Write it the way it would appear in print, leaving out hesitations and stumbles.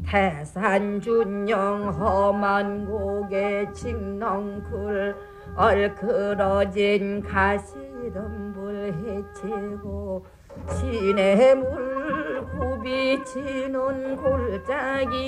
해산준영 험한 고개 칭넝쿨 얼크러진 가시덤불 해치고 시냇물 굽이치는 골짜기